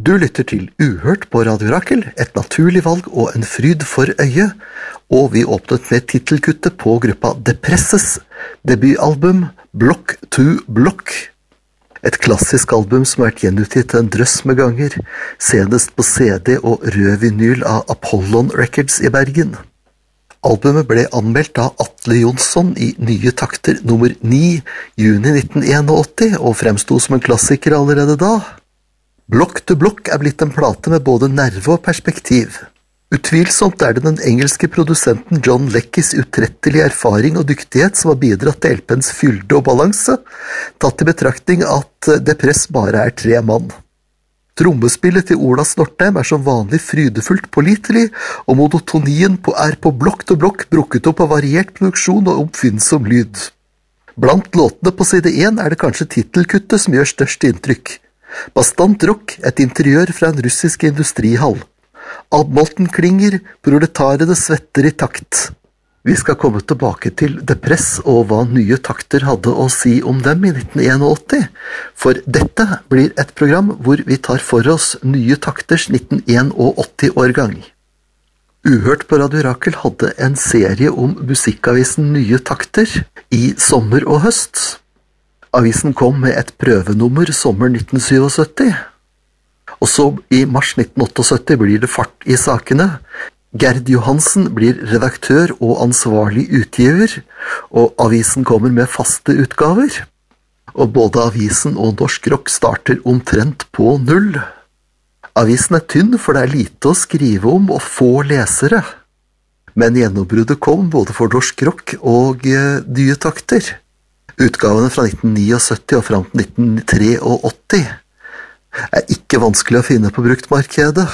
Du lytter til Uhørt på Radio Rakel, et naturlig valg og en fryd for øyet, og vi åpnet med titelkuttet på gruppa Depresses debutalbum Block to Block. Et klassisk album som har vært gjenutgitt en drøss med ganger, senest på CD og rød vinyl av Apollon Records i Bergen. Albumet ble anmeldt av Atle Jonsson i Nye Takter nummer 9, juni 1981, og fremstod som en klassiker allerede da. Block to Block er blitt en plate med både nerve og perspektiv. Utvilsomt er det den engelske produsenten John Leckys utrettelige erfaring og dyktighet som har bidratt til LPens fylde og balanse, tatt i betraktning at Depress bare er 3 mann. Trommespillet til Ola Snortheim er som vanlig frydefullt pålitelig, og monotonien er på Block to Block brukket opp av variert produksjon og oppfinnsom lyd. Blant låtene på side 1 er det kanskje titelkuttet som gjør størst inntrykk. Bastant rock, et interiør fra en russisk industrihall. Abmolten klinger, proletarene svetter i takt. Vi skal komme tilbake til Depress og hva Nye Takter hadde å si om dem i 1981, for dette blir et program hvor vi tar for oss Nye Takters 1981-årgang. Uhørt på Radio Rakel hadde en serie om musikkavisen Nye Takter i sommer og høst. Avisen kom med et prøvenummer sommer 1977, og så i mars 1978 blir det fart i sakene. Gerd Johansen blir redaktør og ansvarlig utgiver, og avisen kommer med faste utgaver. Og både avisen og Norsk Rock starter omtrent på 0. Avisen er tynn, for det er lite å skrive om og få lesere. Men gjennombruddet kom både for Norsk Rock og Nye Takter. Utgavene fra 1979 og fram til 1983 er ikke vanskelig å finne på bruktmarkedet.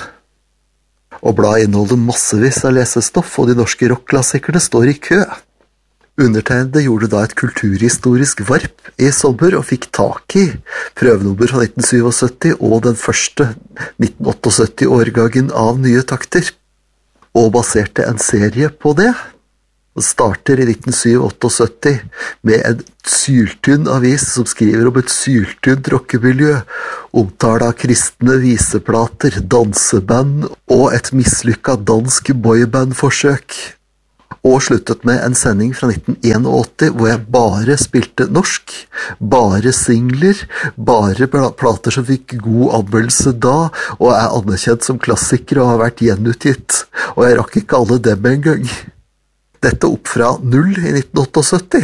Og bladet inneholder massevis av lesestoff, og de norske rockklassikerne står i kø. Undertegnede gjorde da et kulturhistorisk varp i sommer og fikk tak i prøvenummer fra 1977 og den første 1978-årgangen av Nye Takter, og baserte en serie på det. Og starter i 1977 med en syltynn avis som skriver om et syltynt rockemiljø, omtale av kristne viseplater, danseband og et mislykket dansk boybandforsøk. Og sluttet med en sending fra 1981 hvor jeg bare spilte norsk, bare singler, bare plater som fikk god anmeldelse da, og er anerkjent som klassikere og har vært gjenutgitt, og jeg rakk ikke alle dem en gang. Dette opp fra 0 i 1978.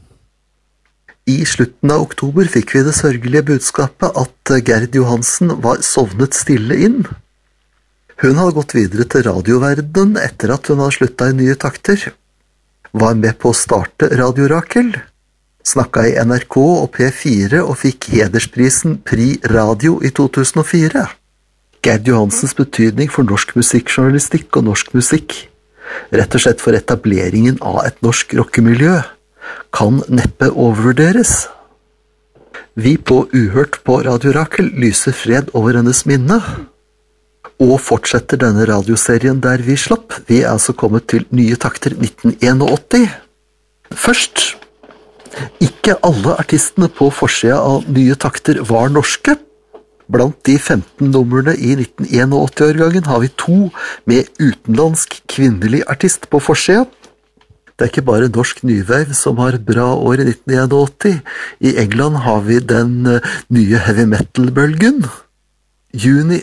I slutten av oktober fikk vi det sørgelige budskapet at Gerd Johansen var sovnet stille inn. Hun hadde gått videre til radioverdenen etter at hun hadde sluttet i Nye Takter. Var med på å starte Radio Rakel, snakket i NRK og P4 og fikk hedersprisen Prix Radio i 2004. Gerd Johansens betydning for norsk musikkjournalistikk og norsk musikk, rett og slett for etableringen av et norsk rockemiljø, kan neppe overvurderes. Vi på Uhørt på Radio Rakel lyser fred over hennes minne, og fortsetter denne radioserien der vi slapp. Vi er altså kommet til Nye Takter 1981. Først, ikke alle artistene på forsida av Nye Takter var norske. Blant de 15 numrene i 1981-årgangen har vi 2 med utenlandsk kvinnelig artist på forsida. Det er ikke bare norsk nyveiv som har et bra år i 1981. I England har vi den nye heavy metal-bølgen. I juni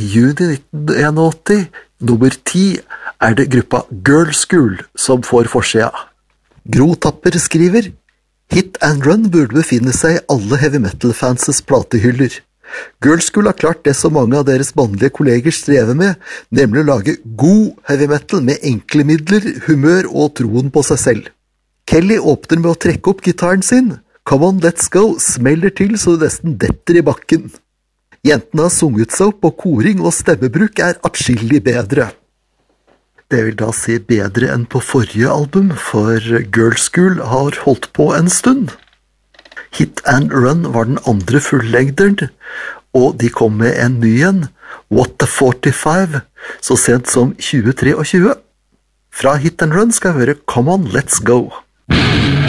1981, nummer 10, er det gruppa Girl School som får forsida. Gro Tapper skriver: Hit and Run burde befinne seg i alle heavy metal-fanses platehyller. Girl School har klart det som mange av deres mannlige kolleger strever med, nemlig å lage god heavy metal med enkle midler, humør og troen på seg selv. Kelly åpner med å trekke opp gitaren sin. Come on, let's go, smeller til så det nesten detter i bakken. Jentene har sunget seg opp, og koring og stemmebruk er atskillig bedre. Det vil da si bedre enn på forrige album, for Girl School har holdt på en stund. Hit and Run var den andre fullengderen, og de kom med en ny en, What the 45, så sent som 2023. Fra Hit and Run skal vi høre Come on, let's go.